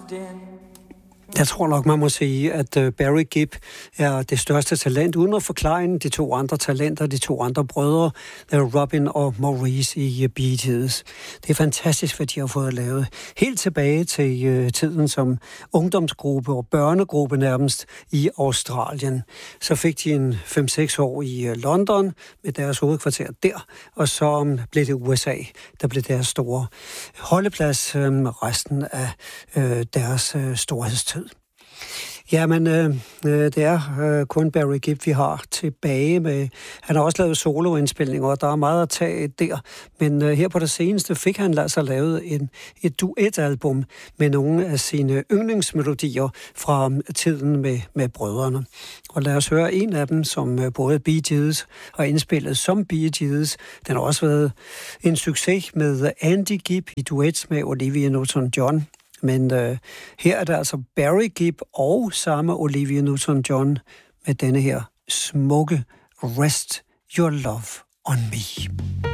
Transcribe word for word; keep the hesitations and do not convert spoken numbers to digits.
Jeg tror nok, man må sige, at Barry Gibb er det største talent, uden at forklare de to andre talenter, de to andre brødre, Robin og Maurice i Bee Gees. Det er fantastisk, hvad de har fået lavet. Helt tilbage til uh, tiden som ungdomsgruppe og børnegruppe nærmest i Australien. Så fik de en fem seks år i uh, London med deres hovedkvarter der, og så um, blev det U S A, der blev deres store holdeplads um, resten af uh, deres uh, storhedstid. Jamen, øh, det er øh, kun Barry Gibb, vi har tilbage med. Han har også lavet soloindspilninger, og der er meget at tage der. Men øh, her på det seneste fik han altså lavet en, et duetalbum med nogle af sine yndlingsmelodier fra tiden med, med brødrene. Og lad os høre en af dem, som øh, både Bee Gees har indspillet som Bee Gees. Den har også været en succes med Andy Gibb i duet med Olivia Newton-John. Men øh, her er der altså Barry Gibb og samme Olivia Newton-John med denne her smukke Rest Your Love on Me.